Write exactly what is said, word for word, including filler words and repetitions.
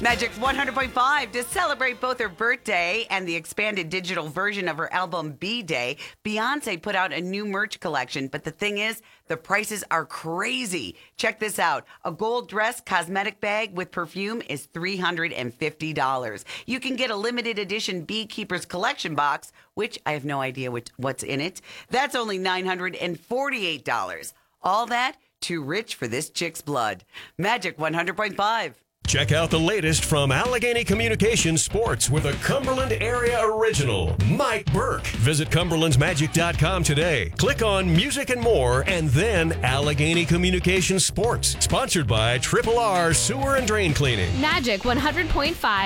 Magic one hundred point five. To celebrate both her birthday and the expanded digital version of her album B-Day, Beyonce put out a new merch collection. But the thing is, the prices are crazy. Check this out. A gold dress cosmetic bag with perfume is three hundred fifty dollars. You can get a limited edition Beekeepers collection box, which I have no idea what, what's in it. That's only nine hundred forty-eight dollars. All that too rich for this chick's blood. Magic one hundred point five. Check out the latest from Allegheny Communications Sports with a Cumberland area original, Mike Burke. Visit Cumberlands Magic dot com today. Click on Music and More and then Allegheny Communications Sports. Sponsored by Triple R Sewer and Drain Cleaning. Magic one hundred point five.